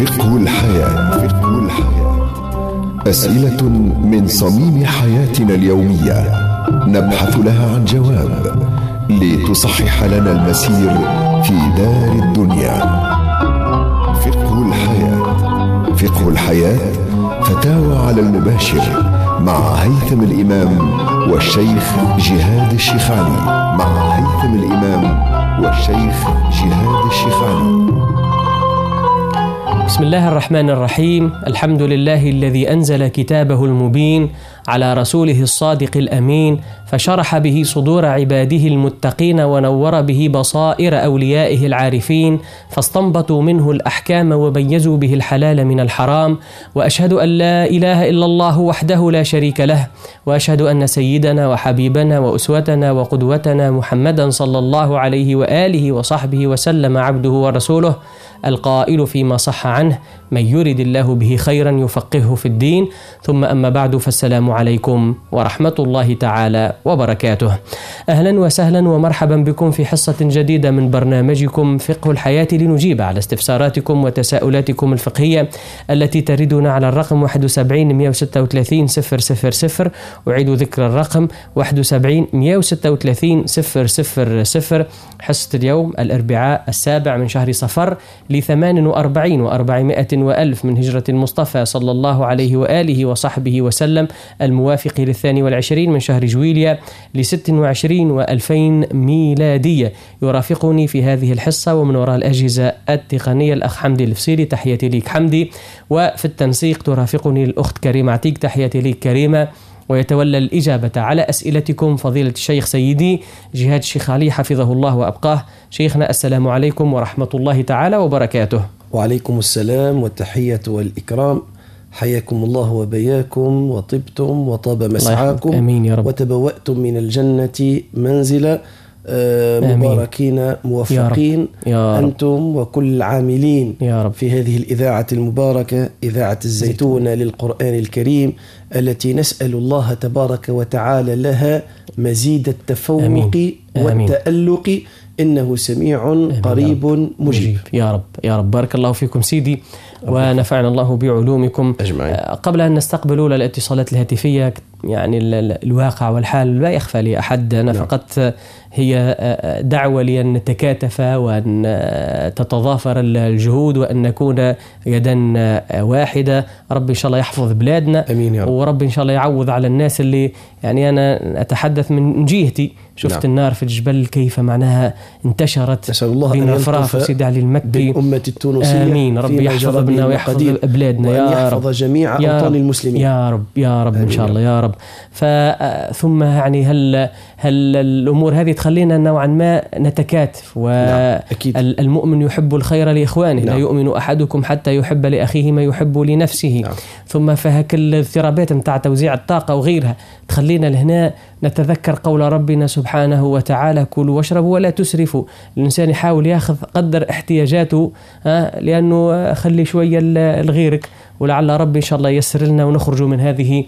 فقه الحياة. أسئلة من صميم حياتنا اليومية نبحث لها عن جواب لتصحح لنا المسير في دار الدنيا. فقه الحياة فتاوى على المباشر مع هيثم الإمام والشيخ جهاد الشيخاني. بسم الله الرحمن الرحيم. الحمد لله الذي أنزل كتابه المبين على رسوله الصادق الأمين، فشرح به صدور عباده المتقين ونور به بصائر أوليائه العارفين، فاستنبطوا منه الأحكام وميزوا به الحلال من الحرام. وأشهد أن لا إله إلا الله وحده لا شريك له، وأشهد أن سيدنا وحبيبنا وأسوتنا وقدوتنا محمدا صلى الله عليه وآله وصحبه وسلم عبده ورسوله، القائل فيما صح عنه: من يرد الله به خيرا يفقهه في الدين. ثم أما بعد، فالسلام عليكم ورحمة الله تعالى وبركاته. أهلا وسهلا ومرحبا بكم في حصة جديدة من برنامجكم فقه الحياة، لنجيب على استفساراتكم وتساؤلاتكم الفقهية التي تردنا على الرقم 71 136 000. أعيد ذكر الرقم 71 136 000. حصة اليوم الأربعاء 7 من شهر صفر ل48 و400 وألف من هجرة المصطفى صلى الله عليه وآله وصحبه وسلم، الموافق ل22 من شهر جويليا ل26 و2000 ميلادية. يرافقني في هذه الحصة ومن وراء الأجهزة التقنية الأخ حمدي الفصيلي، تحياتي ليك حمدي. وفي التنسيق ترافقني الأخت كريمة عتيق، تحياتي ليك كريمة. ويتولى الإجابة على أسئلتكم فضيلة الشيخ سيدي جهاد الشيخاني حفظه الله وأبقاه. شيخنا، السلام عليكم ورحمة الله تعالى وبركاته. وعليكم السلام والتحية والإكرام، حياكم الله وبياكم، وطبتم وطاب مسعاكم. آمين يا رب. وتبوأتم من الجنة منزلا، مباركين موفقين يا رب. أنتم وكل العاملين يا رب في هذه الإذاعة المباركة، إذاعة الزيتونة للقرآن الكريم، التي نسأل الله تبارك وتعالى لها مزيد التفوق والتألق، إنه سميع قريب مجيب. يا رب يا رب. بارك الله فيكم سيدي ونفعنا الله بعلومكم أجمعين. قبل أن نستقبل أولى الاتصالات الهاتفية، يعني الواقع والحال لا يخفى لأحد، أنا فقط هي دعوة لأن نتكاتف وأن تتضافر الجهود وأن نكون يدا واحدة. رب إن شاء الله يحفظ بلادنا، أمين يا رب. ورب إن شاء الله يعوض على الناس اللي، يعني أنا أتحدث من جهتي، شفت النار في الجبل كيف معناها انتشرت. نسأل الله بين أن الفراف وسيدي علي المكي بالأمة التونسية. آمين. ربي يحفظ بنا ويحفظ بلادنا يا رب، يحفظ جميع أوطان المسلمين يا رب يا رب إن شاء الله يا رب. ثم يعني هل الأمور هذه تخلينا نوعا ما نتكاتف، والمؤمن يحب الخير لإخوانه. لا يؤمن أحدكم حتى يحب لأخيه ما يحب لنفسه. ثم فهك الاضطرابات متاع توزيع الطاقة وغيرها تخلينا لهنا نتذكر قول ربنا سبحانه وتعالى: كلوا واشربوا ولا تسرفوا. الإنسان يحاول يأخذ قدر احتياجاته، لأنه خلي شوية لغيرك، ولعل ربي إن شاء الله يسر لنا ونخرج من هذه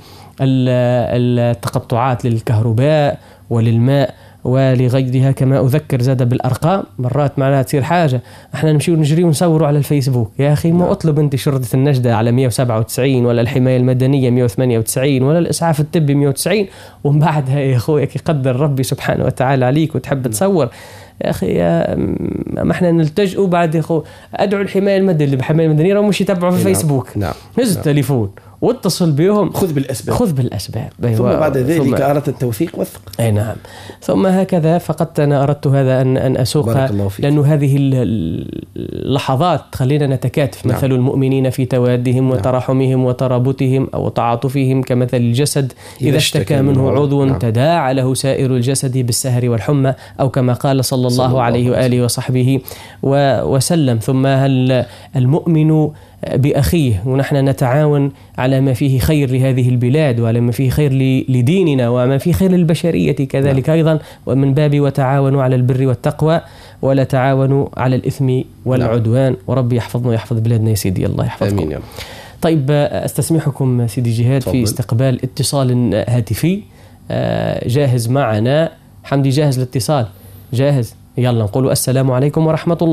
التقطعات للكهرباء وللماء ولغيرها. كما أذكر زاد بالأرقام، مرات معنا تصير حاجة احنا نمشي ونجري ونصوروا على الفيسبوك، يا أخي ما أطلب أنت شرطة النجدة على 197 ولا الحماية المدنية 198 ولا الإسعاف الطبي 190، ومن بعدها يا أخوي يقدر ربي سبحانه وتعالى عليك وتحب تصور. يا أخي ما احنا نلتجئوا بعد يا أخو أدعو الحماية المدنية، اللي بحماية المدنية مش يتابعوا في الفيسبوك. هز التليفون واتصل بهم، خذ بالأسباب. ثم بعد ذلك أردت التوفيق وثق. أي نعم. ثم هكذا فقط أنا أردت هذا أن أسوقها، لأنه هذه اللحظات تخلينا نتكاتف. مثل المؤمنين في توادهم وترحمهم وترابطهم أو تعاطفهم كمثل الجسد إذا اشتكى منه عضو تداعى له سائر الجسد بالسهر والحمى، أو كما قال صلى الله عليه وآله وصحبه وسلم. ثم هل المؤمن بأخيه، ونحن نتعاون على ما فيه خير لهذه البلاد وعلى ما فيه خير لديننا وما فيه خير للبشرية كذلك أيضا، ومن باب وتعاونوا على البر والتقوى ولا تعاونوا على الإثم والعدوان. وربي يحفظنا ويحفظ بلادنا يا سيدي، الله يحفظكم. آمين. طيب أستسمحكم سيدي جهاد في استقبال اتصال هاتفي. جاهز معنا حمدي؟ جاهز الاتصال؟ جاهز. يلا نقول السلام عليكم ورحمة الله.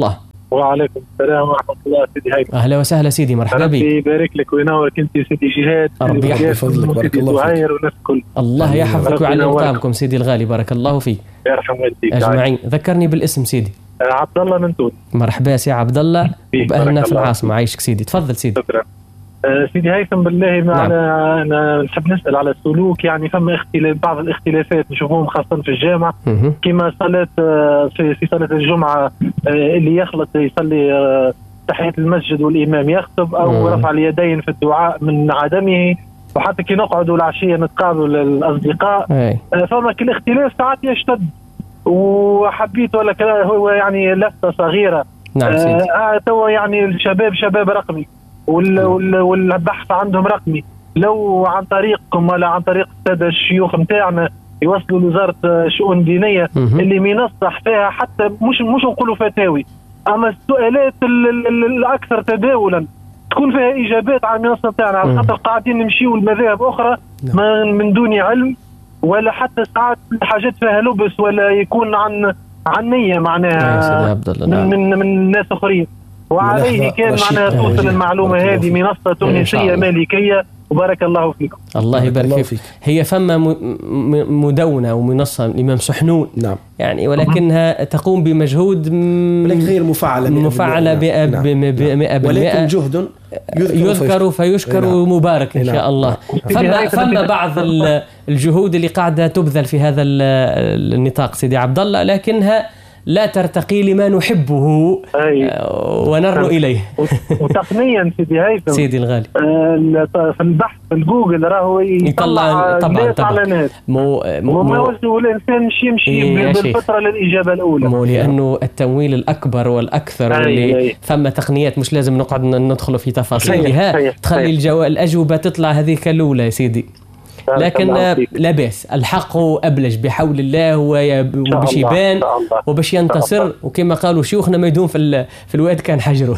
وعليكم السلام ورحمة الله. سيدي هيثم أهلا وسهلا سيدي، مرحبا بك. ربي يبارك لك وينورك أنت سيدي جهاد. ربي يحفظك، بارك الله فيك. والناس الكل. الله يحفظك ويعلم طعمكم سيدي الغالي، بارك الله فيك. يرحم والديك أجمعين. ذكرني بالاسم سيدي. عبد الله من تونس. مرحبا سي عبد الله، وبأهلنا في العاصمة. عايشك سيدي، تفضل سيدي. شكرا. سيدي هيثم بالله نعم. أنا نحب نسأل على السلوك، يعني فما بعض الاختلافات نشوفهم خاصة في الجامعة، كما صلاة في صلاة الجمعة اللي يخلط يصلي تحية المسجد والإمام يخطب، أو رفع اليدين في الدعاء من عدمه، وحتى كي نقعدوا العشية نتقابلوا الأصدقاء فما كل اختلاف ساعات يشتد. وحبيت ولا كذا هو يعني لفتة صغيرة. نعم سيدي. توا يعني الشباب شباب رقمي والبحث عندهم رقمي، لو عن طريقكم ولا عن طريق السادة الشيوخ متاعنا يوصلوا لوزارة شؤون دينية اللي منصح فيها، حتى مش نقولوا فتاوي، أما السؤالات الأكثر تداولا تكون فيها إجابات على المنصة متاعنا، على خاطر قاعدين نمشيوا المذاهب أخرى من دون علم، ولا حتى ساعات حاجات فيها لبس، ولا يكون عن نية معناها من ناس أخرين. وعليه كان معناها توصل المعلومة هذه منصة تونسية مالكية، وبارك الله فيكم. الله يبارك فيك. هي فما مدونة ومنصة الإمام سحنون. نعم. يعني ولكنها تقوم بمجهود ولكن غير مفعلة 100%، ولكن جهد يذكر فيشكر مبارك إن شاء الله. فما بعض الجهود اللي قاعدة تبذل في هذا النطاق سيدي عبد الله، لكنها لا ترتقي لما نحبه ونرنو إليه. وتقنيا سيدي هيثم سيدي الغالي في البحث في الجوجل راهو يطلع طبعا وما وجهه الإنسان يمشي بالفترة للإجابة الأولى، مو لأنه التمويل الأكبر والأكثر اللي فما تقنيات مش لازم نقعد ندخل في تفاصيلها تخلي الأجوبة تطلع هذيك الأولى يا سيدي. لكن لا بأس، الحق أبلج بحول الله وباش يبان وباش ينتصر، وكما قالوا شيوخنا ما يدوم في الواد كان حجره.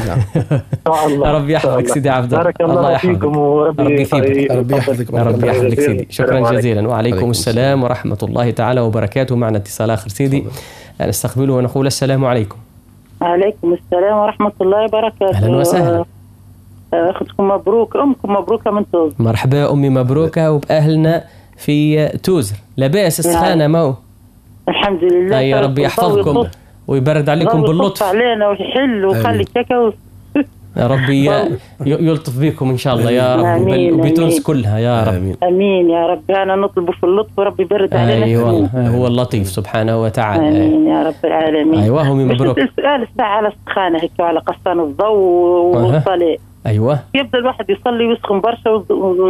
ربي يحفظك سيدي عبد الله. الله يحفظك وربي يثيبك. ربي يحفظك سيدي. شكرا جزيلا. وعليكم السلام ورحمة الله تعالى وبركاته. معنا اتصال آخر سيدي نستقبله ونقول السلام عليكم. وعليكم السلام ورحمة الله وبركاته. أهلا وسهلا. أختكم مبروك، أمكم مبروكة من توزر. مرحبا أمي مبروكة وبأهلنا في توزر. لا بأس السخانة مو الحمد لله. يا ربي يحفظكم ويبرد عليكم باللطف علينا ويحل ويخلي كاكا يا ربي يلطف بكم إن شاء الله يا رب، وبتونس كلها يا رب. أمين يا رب. أنا نطلب في اللطف وربي يبرد علينا. أيوة هو اللطيف سبحانه وتعالى. أمين يا رب العالمين. أيوة أمي مبروك. السؤال الساعة على السخانة هيك على قصان الضوء والصلاة. أيوة. يبدأ الواحد يصلي ويسخن برشا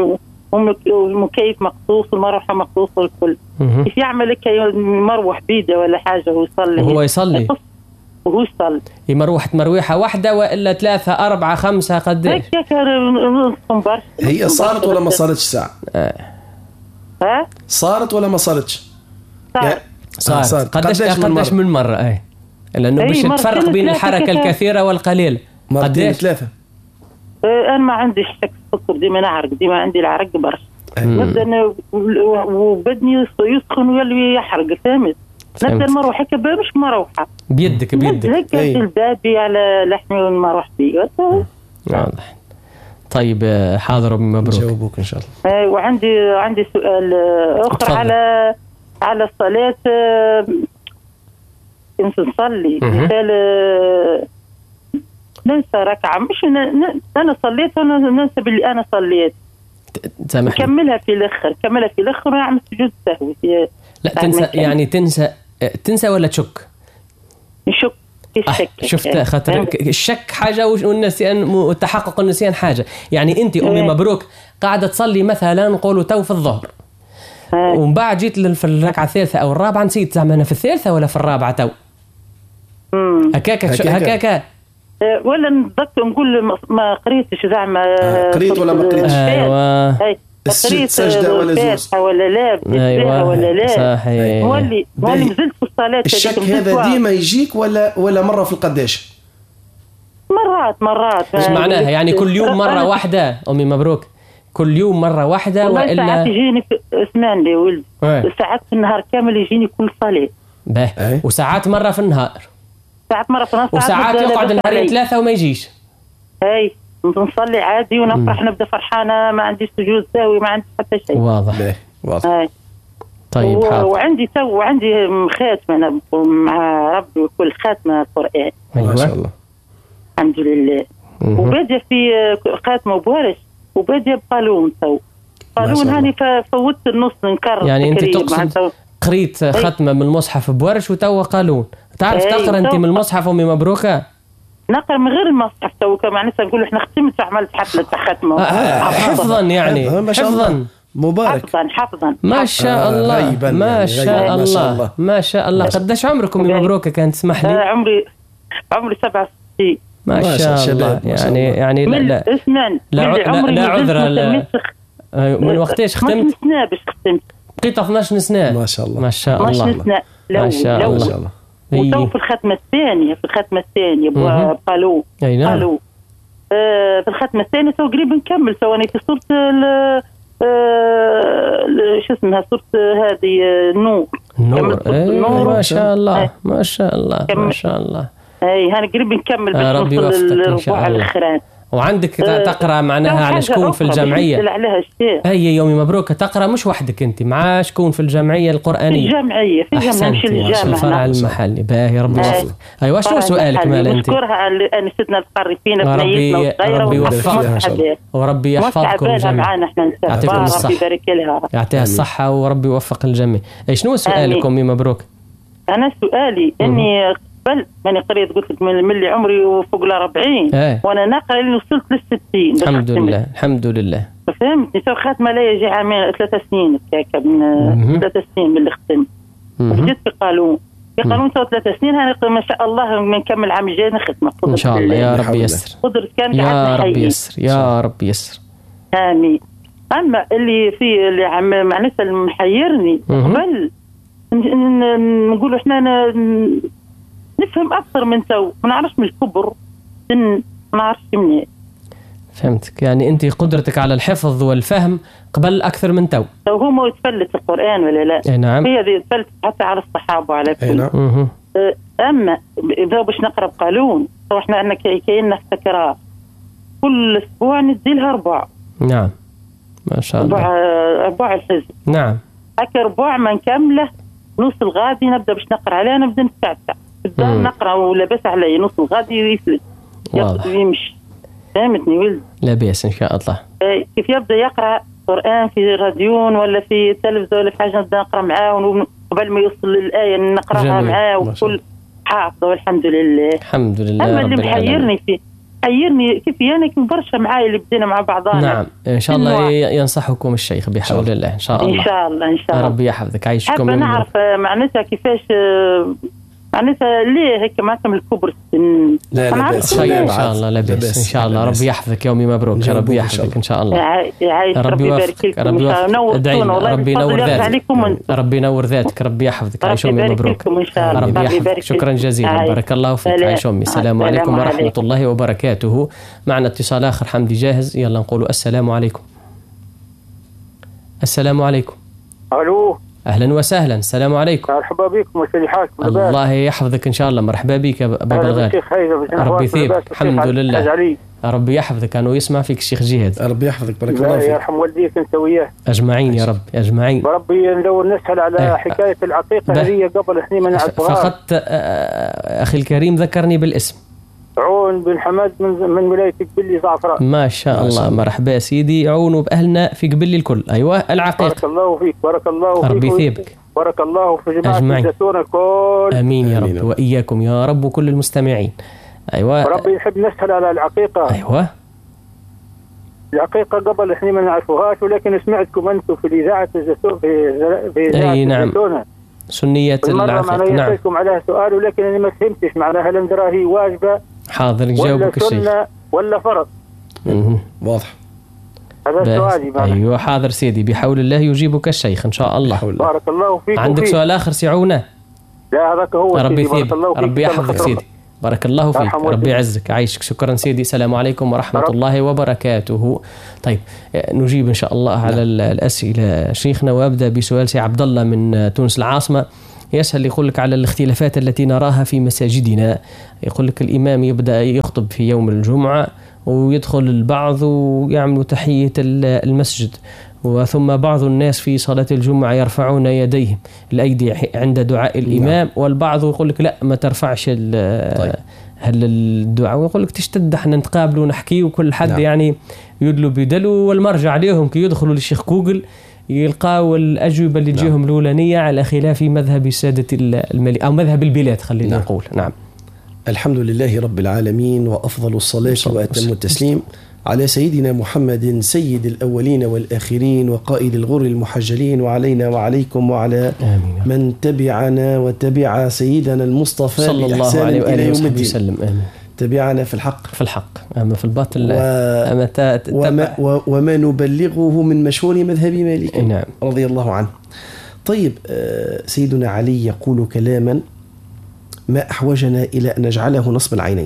والمكيف مقصوص والمروحة مقصوص والكل. كيف يعمل هيك مروح بيده ولا حاجة ويصلي؟ وهو يصلي وهو يصلي مروحة واحدة وإلا 3 4 5 قديش؟ هي صارت ولا ما صارتش ساعة؟ صارت ولا ما صارتش؟ صارت. قديش من مرة؟ لأنه باش تفرق بين الحركة الكثيرة والقليلة. قديش؟ 3. أنا ما عندي شك السكر، ديما نعرق، ديما عندي العرق برشا. نبدأ وبدني يسخن ويلي يحرق، فهمت؟ نبدأ المروحة هيك مش مروحة بيدك هيك البابي على لحمي والمروح بي. واضح. طيب حاضر مبروك. جاوبوك إن شاء الله. وعندي سؤال آخر على الصلاة. نصلي مثال ننسى ركعة، مش أنا صليت وننسى باللي أنا صليت، كملها في الآخر ونعمل سجود سهوي. لا تنسى يعني تنسى ولا تشك؟ نشك. شفت خاطر الشك حاجة والنسيان والتحقق النسيان حاجة. يعني أنت أمي مبروك قاعدة تصلي مثلا نقولوا تو في الظهر، ومن بعد جيت في الركعة الثالثة أو الرابعة نسيت زعما أنا في الثالثة ولا في الرابعة تو. هكاك ولا نتذكر نقول ما قريتش زعما قريت ولا ما قريتش. أيوة. الست سجدة ولا زوز ولا لا. أيوة. ولا لا. صحيح. ولي نزلت في الصلاة. الشك هذا ديما يجيك ولا مرة في القداش؟ مرات. إيش معناها؟ يعني كل يوم مرة واحدة أمي مبروك؟ كل يوم مرة واحدة وإلا؟ ساعات يجيني اسمان لي ولد. ساعات في النهار كامل يجيني كل صلاة. وساعات مرة في النهار. ساعات مرة في نص وساعات يقعد نهارين 3 وما يجيش. هاي نصلي عادي ونفرح نبدا فرحانة، ما عندي سجود ساوي، ما عندي حتى شيء. واضح. هاي. طيب وعندي خاتمة أنا مع ربي وكل خاتمة قرآن. ما شاء الله. الحمد لله. وبادية في خاتمة وبوارش، وبادية بقالون قالون هاني فوت النص نكرر. يعني أنت تقصد قريت ختمة من المصحف بورش وتوا قالون. تعرف تقرأ أنت من المصحف أمي مبروكة؟ نقرأ من غير المصحف تو كمان نسا نقول إحنا ختمت عملت حفلة ختمة. حفظا يعني حفظا مبارك. حفظا ما شاء الله ما شاء الله ما شاء الله. قداش عمركم أمي مبروكة كانت تسمح لي؟ عمري 67. ما شاء الله. يعني لا اسمعني لا عذر من وقتاش ختمت؟ مش سنة باش ختمت. بقيت 12 سنة. ما شاء الله ما شاء الله ما شاء الله. وتو في الختمة الثانية بقالوا قالوا في الختمة الثانية تو قريب نكمل تواني في صورة شو اسمها صورة هذه النور. ما شاء الله ما شاء الله ما شاء الله. اي هاني قريب نكمل باش ربي يوفقك ان شاء الله. وعندك تقرا معناها على شكون في الجمعيه؟ هي يومي مبروك تقرا مش وحدك انت مع شكون في الجمعيه القرانيه؟ في الجمعيه في الفرع المحلي. باهي ربي يوفقك. ايوه شنو سؤالك مال انت؟ نشكرها انستنا القريبين ربي يوفقك وربي يحفظكم الجميع. يعطيكم الصحه يعطيها الصحه وربي يوفق الجميع. شنو سؤالك امي مبروك؟ انا سؤالي اني قبل ماني قريت قلت لك من اللي عمري وفوق ال 40 وانا ناقره اللي وصلت لل 60. الحمد لله الحمد لله. فهمتني تو خاتمه لا يجي عامين 3 سنين هكا من 3 سنين من اللي ختمت. بديت في قانون تو 3 سنين هاني ما شاء الله نكمل العام الجاي نختمه ان شاء الله. يا رب يسر قدرت كان يا رب يسر يا رب يسر امين. اما اللي في اللي عم معناتها محيرني قبل نقولوا احنا نفهم أكثر من تو ما نعرفش من الكبر ما نعرفش منين. فهمتك. يعني أنت قدرتك على الحفظ والفهم قبل أكثر من تو هم يتفلت القرآن ولا لا؟ نعم. هي ذي يتفلت حتى على الصحابة وعلى كل. أما إذا باش نقرأ بقانون إحنا عندنا كأننا في تكرار كل أسبوع نديلها 4. نعم ما شاء الله 4 الحزب. نعم هكا 4 ما نكمله نص الغادي نبدأ باش نقرأ عليها نبدأ نتعتع نقرأ ولا بس علي نص الغادي يفلت يمشي. فهمتني ولد؟ لا بأس إن شاء الله. كيف يبدأ يقرأ قرآن في راديون ولا في تلفزة ولا في حاجة نبدأ نقرأ معاه قبل ما يوصل للآية نقرأها معاه وكل حافظة والحمد لله الحمد لله. أما اللي محيرني حيرني كيف يعني كيف برشا معاي اللي بدينا مع بعضنا. نعم إن شاء الله ينصحكم الشيخ بحول الله إن شاء الله. إن شاء الله إن شاء الله. ربي يحفظك عايشكم. حابة نعرف معناتها كيفاش معناتها ليه هيك ما كمل الكبر لا بأس إن شاء الله. لا بأس إن شاء الله. ربي يحفظك يومي مبروك. ربي يحفظك إن شاء الله. ربي يبارك لكم. ربي ينور ذاتك. ربي ينور ذاتك. ربي يحفظك. عايش يومي مبروك. ربي يحفظك. شكرا جزيلا. بارك الله فيك. عايش يومي. السلام عليكم ورحمة الله وبركاته. معنا اتصال آخر. حمدي جاهز. يلا نقول السلام عليكم. السلام عليكم. ألو أهلا وسهلا. السلام عليكم. مرحبا بكم وسهلا حالكم. الله يحفظك إن شاء الله. مرحبا بك يا بابا الغالي. ربي يثيبك. الحمد لله. ربي يحفظك. أنا يسمع فيك الشيخ جهاد. ربي يحفظك. بارك الله فيك. يرحم والديك أنت وياه أجمعين يا رب أجمعين. وربي لو نسأل على حكاية العقيقة هذه قبل إحنا ما نعرفها. فقط أخي الكريم ذكرني بالاسم. عون بن حمد من ولاية قبلي زعفران. ما شاء الله. مرحبا سيدي. عون وبأهلنا في قبلي الكل. أيوة العقيقة. بارك الله فيك. بارك الله فيك. ربي يثيبك. بارك الله في جماعة الزيتون الكل. آمين يا رب. وإياكم يا رب وكل المستمعين. أيوة ربي يحب نسأل على العقيقة. أيوة العقيقة قبل إحنا ما نعرفوهاش ولكن سمعتكم أنتم في إذاعة الزيتون في إذاعة الزيتون سنية العقيقة. نعم نسألكم عليها سؤال ولكن أنا ما فهمتش معناها هل نراها هي واجبة حاضر نجاوبك الشيخ ولا سنة ولا فرض. واضح. هذا سؤالي. أيوة حاضر سيدي بحول الله يجيبك الشيخ إن شاء الله. بارك الله فيك. عندك سؤال آخر سيعونا؟ لا هذاك هو. ربي يثيبك. ربي يحفظك سيدي. بارك الله فيك. ربي يعزك عايشك. شكرا سيدي. السلام عليكم ورحمة الله وبركاته. طيب نجيب إن شاء الله على الأسئلة شيخنا وأبدأ بسؤال سي عبد الله من تونس العاصمة. يسهل يقول لك على الاختلافات التي نراها في مساجدنا. يقول لك الإمام يبدأ يخطب في يوم الجمعة ويدخل البعض ويعملوا تحية المسجد، وثم بعض الناس في صلاة الجمعة يرفعون يديهم الأيدي عند دعاء الإمام، والبعض يقول لك لا ما ترفعش هل الدعاء، ويقول لك تشتد احنا نتقابل ونحكي وكل حد يعني يدلو بدلو، والمرجع عليهم كي يدخلوا للشيخ جوجل يلقاوا الأجوبة اللي تجيهم الأولانية على خلاف مذهب السادة الملك أو مذهب البلاد خلينا نقول. نعم. الحمد لله رب العالمين، وأفضل الصلاة وأتم التسليم على سيدنا محمد سيد الأولين والآخرين وقائد الغر المحجلين، وعلينا وعليكم وعلى من تبعنا وتبع سيدنا المصطفى صلى الله عليه وآله وصحبه وسلم. آمين. تبعنا في الحق أما في الباطل وما نبلغه من مشهور مذهب مالك. نعم. رضي الله عنه. طيب، سيدنا علي يقول كلاما ما أحوجنا إلى أن نجعله نصب العينين،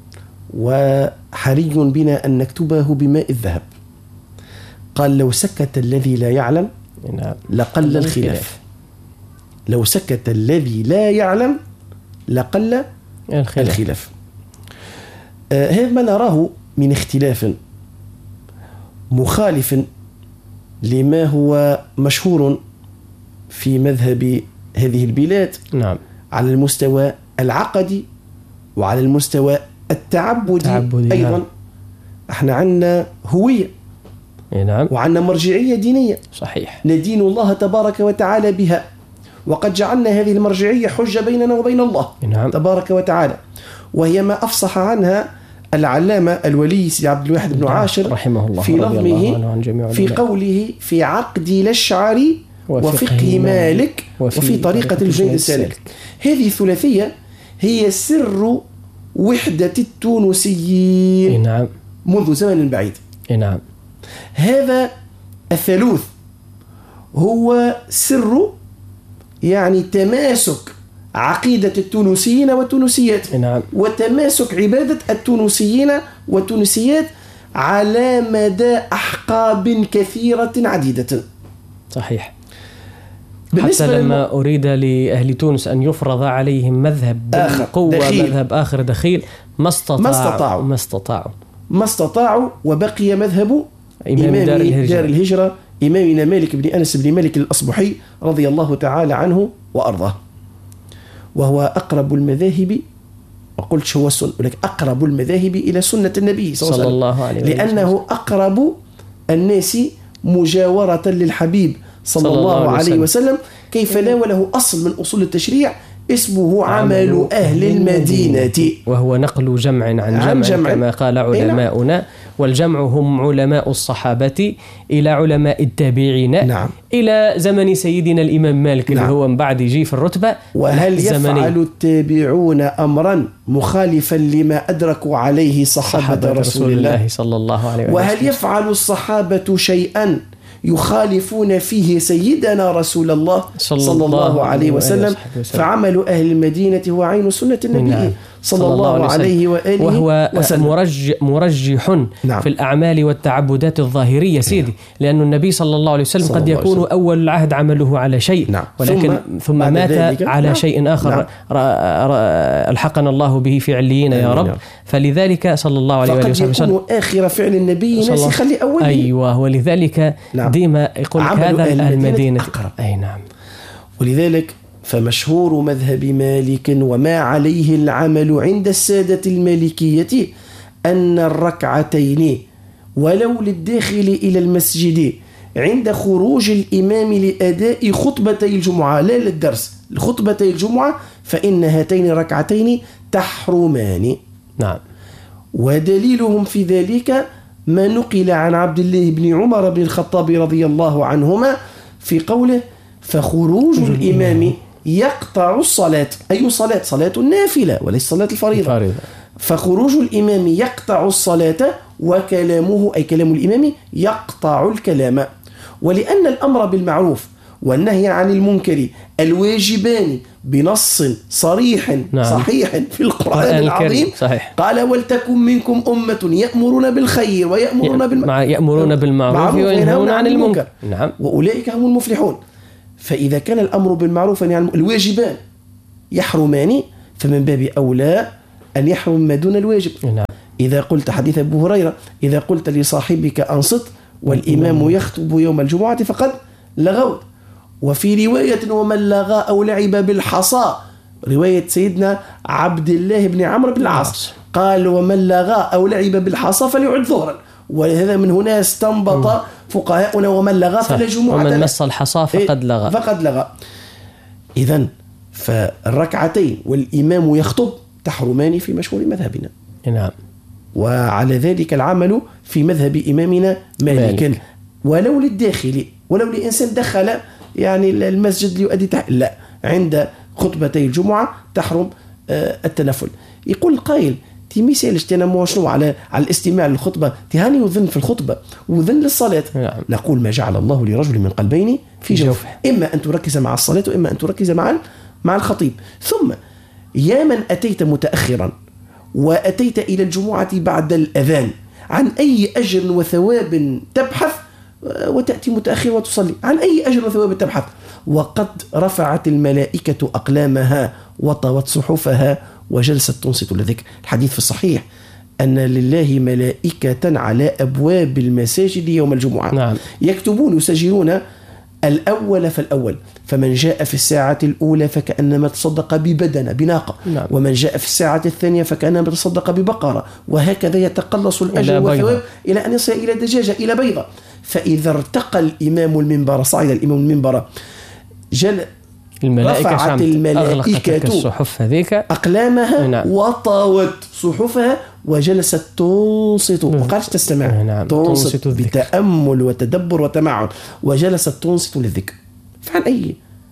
وحري بنا أن نكتبه بماء الذهب. قال: لو سكت الذي لا يعلم لقل الخلاف. لو سكت الذي لا يعلم لقل الخلاف. هذا ما نراه من اختلاف مخالف لما هو مشهور في مذهب هذه البلاد. نعم. على المستوى العقدي وعلى المستوى التعبدي أيضا. نعم. احنا عندنا هوية. نعم. وعندنا مرجعية دينية. صحيح. ندين الله تبارك وتعالى بها، وقد جعلنا هذه المرجعية حجة بيننا وبين الله. نعم. تبارك وتعالى، وهي ما أفصح عنها العلامة الولي سيدي عبد الواحد بن عاشر رحمه الله في نظمه في قوله في عقد الأشعري وفقه مالك وفي طريقة الجنيد السالك. هذه الثلاثية هي سر وحدة التونسيين. نعم. منذ زمن بعيد. نعم. هذا الثالوث هو سر يعني تماسك عقيدة التونسيين والتونسيات. نعم. وتماسك عبادة التونسيين والتونسيات على مدى أحقاب كثيرة عديدة. صحيح. حتى لما أريد لأهل تونس أن يفرض عليهم مذهب قوة مذهب آخر دخيل ما استطاعوا وبقي مذهب إمام دار الهجرة إمامنا مالك بن أنس بن مالك الأصبحي رضي الله تعالى عنه وأرضاه، وهو أقرب المذاهب، وقلت شو السنة، ولكن أقرب المذاهب إلى سنة النبي صلى الله عليه وسلم، لأنه أقرب الناس مجاورة للحبيب صلى الله عليه وسلم. كيف لا، وله أصل من أصول التشريع اسمه عمل أهل المدينة، وهو نقل جمع عن جمع كما قال علماؤنا، والجمع هم علماء الصحابة إلى علماء التابعين. نعم. إلى زمن سيدنا الإمام مالك. نعم. اللي هو من بعد يجي في الرتبة. وهل يفعل التابعون أمرا مخالفا لما أدركوا عليه صحابة رسول الله صلى الله عليه وسلم؟ وهل يفعل الصحابة شيئا يخالفون فيه سيدنا رسول الله صلى الله عليه وسلم؟ فعمل أهل المدينة هو عين سنة النبي صلى الله عليه وآله وهو مرجح نعم. في الأعمال والتعبدات الظاهرية سيدي، لأن النبي صلى الله عليه وسلم قد يكون أول العهد عمله على شيء. نعم. ولكن ثم مات على نعم. شيء آخر. نعم. ألحقنا الله به في عليين يا رب. فلذلك صلى الله عليه وسلم فقد يكون آخر فعل النبي ناسخا لأوله. أيوة، ولذلك نعم. ديما يقول هذا المدينة أقرب. أي نعم. ولذلك فمشهور مذهب مالك وما عليه العمل عند السادة المالكية أن الركعتين ولو للداخل إلى المسجد عند خروج الإمام لأداء خطبتي الجمعة، لا للدرس، لخطبتي الجمعة، فإن هاتين الركعتين تحرمان. نعم. ودليلهم في ذلك ما نقل عن عبد الله بن عمر بن الخطاب رضي الله عنهما في قوله فخروج الإمام يقطع الصلاة. أي صلاة؟ صلاة النافلة وليس صلاة الفريضة. فخروج الإمام يقطع الصلاة، وكلامه أي كلام الإمام يقطع الكلام. ولأن الأمر بالمعروف والنهي عن المنكر الواجبان بنص صريح نعم. صحيح في القرآن العظيم. صحيح. قال ولتكن منكم أمة يأمرون بالخير ويأمرون بالمعروف وينهون عن المنكر. نعم. وأولئك هم المفلحون. فإذا كان الأمر بالمعروف يعني الواجبان يحرمان، فمن باب أولى أن يحرم ما دون الواجب. إذا قلت حديث أبو هريرة: إذا قلت لصاحبك أنصت والإمام يخطب يوم الجمعة فقد لغوت. وفي رواية: ومن لغى أو لعب بالحصى، رواية سيدنا عبد الله بن عمرو بن العاص، قال: ومن لغى أو لعب بالحصى فليعد ظهرا. ولهذا من هنا استنبط فقهاؤنا: ومن لغى فلا جمعة، ومن مس الحصى فقد لغى. فقد لغى. إذن فالركعتين والإمام يخطب تحرمان في مشهور مذهبنا. نعم. وعلى ذلك العمل في مذهب إمامنا مالك. ولو للداخل، ولو لإنسان دخل يعني المسجد ليؤدي لا، عند خطبتي الجمعة تحرم التنفل. يقول القائل: تي سالش تنمو شنو على الاستماع للخطبة، تهاني يظن في الخطبة وظن للصلاة. نعم. نقول: ما جعل الله لرجل من قلبين في جوفه، إما أن تركز مع الصلاة وإما أن تركز مع الخطيب. ثم يا من أتيت متأخرا وأتيت إلى الجمعة بعد الأذان، عن أي أجر وثواب تبحث وتأتي متأخر وتصلي؟ عن أي أجر وثواب تبحث؟ وقد رفعت الملائكة أقلامها وطوت صحفها وجلست تنصت للذكر. الحديث في الصحيح أن لله ملائكة على أبواب المساجد يوم الجمعة. نعم. يكتبون يسجلون الأول فالأول، فمن جاء في الساعة الأولى فكأنما تصدق ببدنة بناقة. نعم. ومن جاء في الساعة الثانية فكأنما تصدق ببقرة، وهكذا يتقلص الأجر والثواب إلى أن يصل إلى دجاجة، إلى بيضة. فإذا ارتقى الإمام المنبر، صعد الإمام المنبر، رفعت الملائكة الصحف هذيك أقلامها. نعم. وطوت صحفها وجلست تنصت. وقالش تستمع. نعم. تنصت بتأمل وتدبر وتمعن، وجلست تنصت للذكر. فعن أي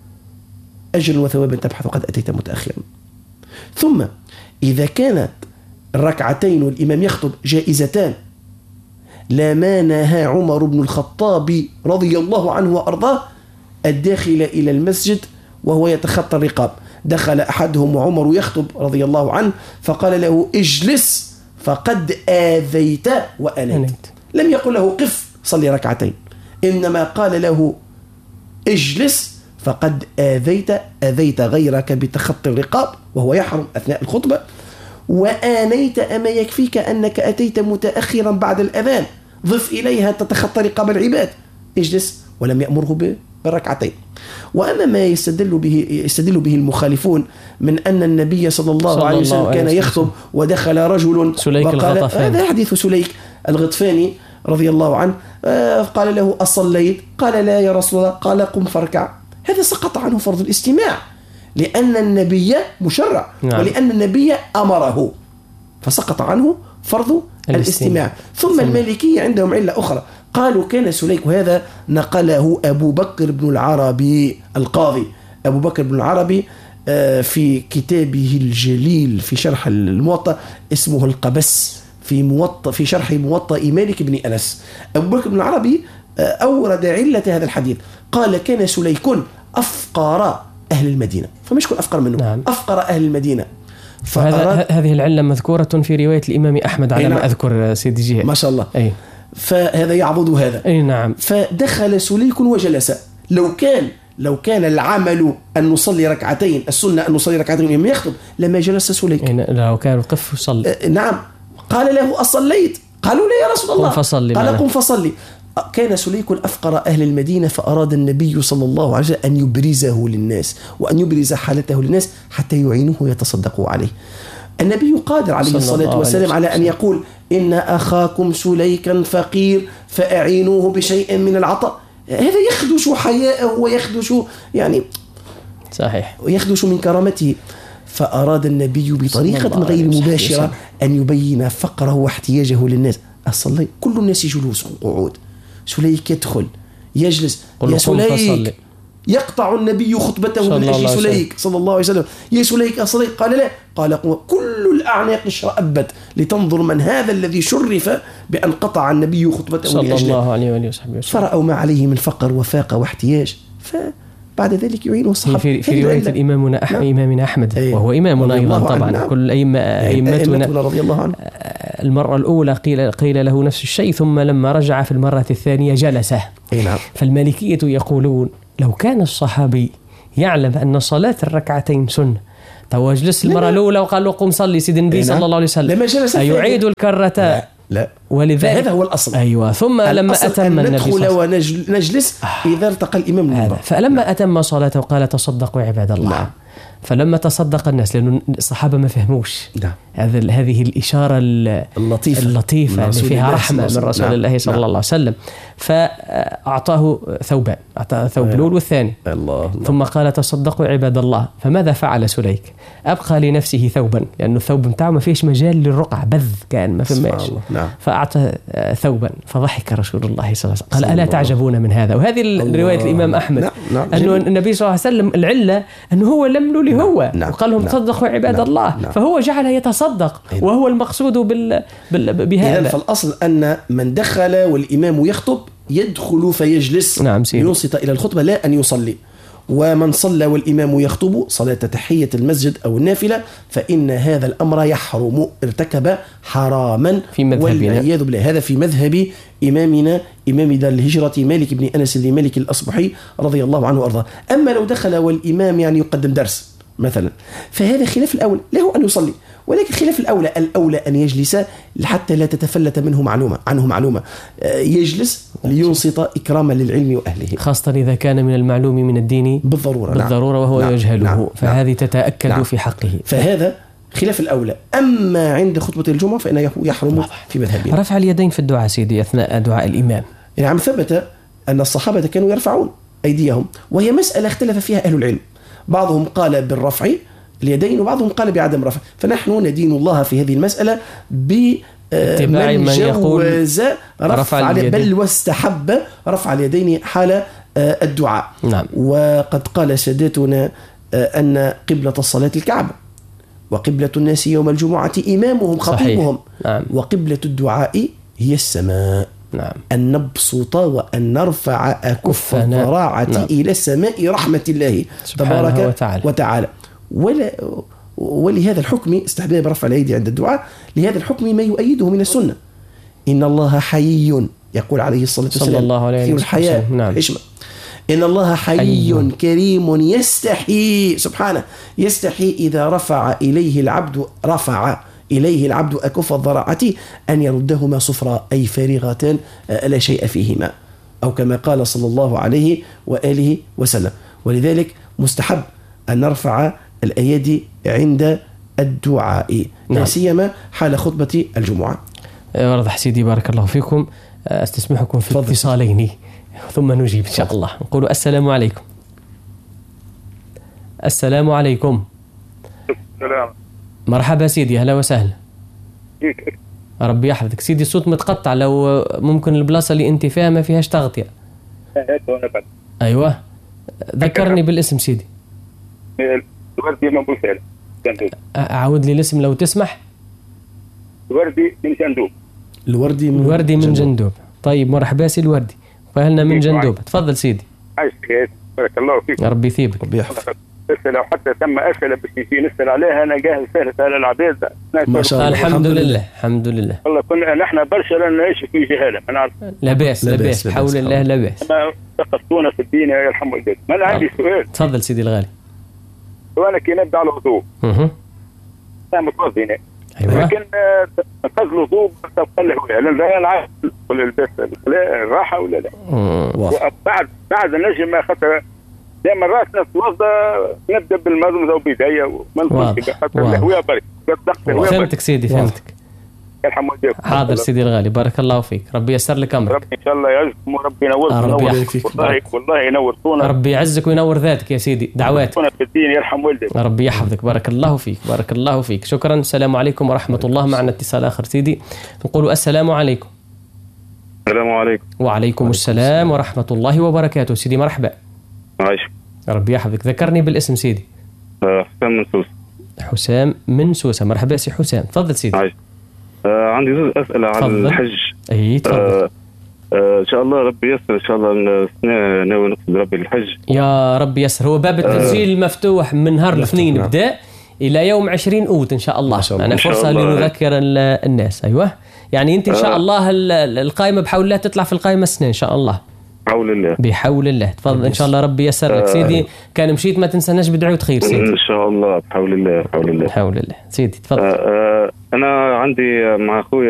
أجر وثواب تبحث وقد أتيت متأخرا. ثم إذا كانت الركعتين والإمام يخطب جائزتان، لا مانها عمر بن الخطاب رضي الله عنه وأرضاه الداخل إلى المسجد وهو يتخطى الرقاب. دخل أحدهم وعمر يخطب رضي الله عنه، فقال له: اجلس فقد آذيت وأنيت. لم يقل له: قف صلي ركعتين، إنما قال له: اجلس فقد أذيت غيرك بتخطي الرقاب وهو يحرم أثناء الخطبة، وآنيت، أما يكفيك أنك أتيت متأخرا بعد الأذان، ضف إليها تتخطى رقاب العباد، اجلس. ولم يأمره بالركعتين. وأما ما يستدل به المخالفون من أن النبي صلى الله عليه وسلم كان يخطب ودخل رجل سليك الغطفاني، هذا حديث سليك الغطفاني رضي الله عنه، قال له: أصليت؟ قال: لا يا رسول الله. قال: قم فاركع. هذا سقط عنه فرض الاستماع، لأن النبي مشرع. نعم. ولأن النبي أمره، فسقط عنه فرض الاستماع. ثم المالكية عندهم علة أخرى، قالوا: كان سليك، وهذا نقله أبو بكر بن العربي القاضي، أبو بكر بن العربي في كتابه الجليل في شرح الموطأ اسمه القبس، في شرح موطأ مالك بن أنس. أبو بكر بن العربي أورد علة هذا الحديث، قال: كان سليك أفقر أهل المدينة، فمش كل أفقر منه. نعم. أفقر أهل المدينة. هذه العلة مذكورة في رواية الإمام أحمد على ما أذكر سيدي جهة. ما شاء الله. أي. فهذا يعضد هذا. أي نعم. فدخل سليك وجلس. لو كان العمل أن نصلي ركعتين، السنة أن نصلي ركعتين يوم يخطب، لما جلس سليك. لو كان قف وصلي. نعم. قال له: أصليت؟ قالوا: لا يا رسول الله. قم فصلي. قال: قم فصلي. كان سليك أفقر أهل المدينة، فأراد النبي صلى الله عليه وسلم أن يبرزه للناس وأن يبرز حالته للناس حتى يعينوه يتصدقوا عليه. النبي قادر عليه الصلاة والسلام على أن يقول: إن أخاكم سليكا فقير فأعينوه بشيء من العطاء. هذا يخدش حياءه ويخدش يعني صحيح، ويخدش من كرامته. فأراد النبي بطريقة غير مباشرة أن يبين فقره واحتياجه للناس. أصلي كل الناس جلوس وقعود، سليك يدخل يجلس. يا سليك، يقطع النبي خطبته من أجل سليك صلى الله عليه وسلم: يا سليك أصليت؟ قال: لا. قال: كل الأعناق اشرأبت لتنظر من هذا الذي شرف بأن قطع النبي خطبته صلى الله عليه وآله وسلم. فرأوا ما عليه من فقر وفاقة واحتياج، فبعد ذلك يعينه الصحابة. في رواية إمامنا أحمد، وهو إمامنا أيضا طبعا. نعم. كل أئمتنا رضي الله عنه. المرة الأولى قيل له نفس الشيء، ثم لما رجع في المرة الثانية جلسه. نعم. فالمالكية يقولون لو كان الصحابي يعلم أن صلاة الركعتين سنة توجلس المرة الأولى وقال له قم صلي سيد النبي صلى الله عليه وسلم يعيد الكرتان؟ لا. ولذلك هذا هو الأصل. أيوة. ثم لما أتم النبي ندخل ونجلس إذا ارتقى الإمام المنبر. فلما أتم صلاته قال تصدقوا عباد الله. نعم. فلما تصدق الناس لأن الصحابة ما فهموش هذه الإشارة اللطيفة اللي فيها رحمة من رسول الله صلى الله عليه وسلم، فأعطاه ثوبان، أعطاه ثوب الأول والثاني. ثم قال تصدقوا عباد الله. فماذا فعل سليك؟ أبقى لنفسه ثوبا لأنه الثوب متاعه ما فيش مجال للرقع، بذ كان ما فيش. فأعطى ثوبا فضحك رسول الله صلى الله عليه وسلم قال ألا تعجبون من هذا؟ وهذه رواية الإمام أحمد أنه النبي صلى الله عليه وسلم العلة أنه هو لم له هو وقال لهم تصدقوا عباد الله. فهو جعل يتصدق وهو المقصود بهذا. إذن فالأصل أن من دخل والإمام يخطب يدخل فيجلس ينصت إلى الخطبة لا أن يصلي. ومن صلى والإمام يخطب صلاة تحية المسجد أو النافلة فإن هذا الأمر يحرم، ارتكب حراما والعياذ بالله. هذا في مذهب إمامنا إمام دار الهجرة مالك بن أنس لمالك الأصبحي رضي الله عنه وأرضاه. أما لو دخل والإمام يعني يقدم درس مثلا فهذا خلاف الأولى، له أن يصلي، ولكن خلاف الأولى أن يجلس حتى لا تتفلت عنه معلومة يجلس لينصت إكراما للعلم وأهله، خاصة إذا كان من المعلوم من الدين بالضرورة وهو يجهله. فهذه تتأكد في حقه. فهذا خلاف الأولى. أما عند خطبة الجمعة فإنه يحرم في مذهبنا. رفع اليدين في الدعاء سيدي أثناء دعاء الإمام. يعني ثبت أن الصحابة كانوا يرفعون أيديهم، وهي مسألة اختلف فيها أهل العلم، بعضهم قال بالرفع اليدين وبعضهم قال بعدم رفع. فنحن ندين الله في هذه المسألة بمن جوز رفع بل واستحب رفع اليدين حال الدعاء. نعم. وقد قال سادتنا أن قبلة الصلاة الكعبة، وقبلة الناس يوم الجمعة إمامهم خطيبهم. نعم. وقبلة الدعاء هي السماء. نعم. أن نبسط وأن نرفع أكف الضراعة إلى السماء رحمة الله تبارك وتعالى. ولهذا الحكم استحباب رفع الأيدي عند الدعاء، لهذا الحكم ما يؤيده من السنة. إن الله حيي، يقول عليه الصلاة والسلام صلى الله عليه وسلم الحياء. نعم. إن الله حيي كريم يستحي سبحانه، يستحي إذا رفع إليه العبد أكف الضراعة أن يردهما صفرا أي فارغتان لا شيء فيهما، أو كما قال صلى الله عليه وآله وسلم. ولذلك مستحب أن نرفع الأيدي عند الدعاء، لا سيما حال خطبة الجمعة. واضح سيدي، بارك الله فيكم. استسمحكم في اتصالين ثم نجيب إن شاء الله. نقول السلام عليكم. السلام عليكم. السلام. مرحبا سيدي، أهلا وسهلا. ربي يحفظك سيدي. الصوت متقطع، لو ممكن البلاصة اللي أنت فيها ما فيهاش تغطية. أيوة، ذكرني بالاسم سيدي. الوردي من بوسيلة. أعود لي الاسم لو تسمح. الوردي من جندوب. الوردي من جندوب. طيب مرحبا سي الوردي، فهلنا من جندوب. تفضل سيدي. عايشك، بارك الله فيك. ربي يثيبك. ربي يحفظك. لو حتى تم أسئلة باش نسأل عليها أنا جاهز سهلة على العباد. ما شاء الله. الحمد لله الحمد لله. والله كنا نحن برشا لأن نعيش في جهالة ما نعرف. لا بأس بحول الله لا بأس. ما ثقفتونا في الدين يرحم والديك. ما أنا عندي سؤال. تفضل سيدي الغالي. وأنا كي نبدأ على الوضوء. أنا متوضي هنا. أيوة. لكن نقص الوضوء تبقى الهواء لأن لا نعرف ولا البس الراحة ولا لا. بعد النجم ما خطر. دائما راسنا نتوضا نبدا بالمضمضه وبدايه وما نقولش حتى الهواء برك. فهمتك سيدي فهمتك. يرحم والديك. حاضر سيدي الغالي، بارك الله فيك. ربي ييسر لك امرك. ربي ان شاء الله يعزكم وربي ينوركم. والله ينورتونا. ربي يعزك وينور ذاتك يا سيدي. دعواتك في الدين يرحم والديك. ربي يحفظك. بارك الله فيك بارك الله فيك. شكرا. السلام عليكم ورحمه الله. معنا اتصال اخر سيدي. نقول السلام عليكم. السلام عليكم. وعليكم السلام ورحمه الله وبركاته. سيدي مرحبا. عايش. ربي يحفظك. ذكرني بالاسم سيدي. حسام من سوسة. حسام من سوسة. مرحبا سي حسام. تفضل سيدي. عايش. عندي زوج أسئلة عن الحج. اي تفضل. ان شاء الله ربي ييسر ان شاء الله السنه ناوي نقصد ربي الحج. يا رب ييسر. هو باب التسجيل مفتوح من نهار الاثنين بدا الى يوم 20 اوت ان شاء الله. معنا فرصه لنذكر الناس. ايوه يعني انت ان شاء الله القائمه بحول الله تطلع في القائمه السنه ان شاء الله. بحول الله. بحول الله. تفضل إن شاء الله ربي يسر لك سيدي. كان مشيت ما تنسناش بدعوة خير سيدي. إن شاء الله بحول الله. بحول الله. بحول الله سيدي تفضل. أنا عندي مع أخوي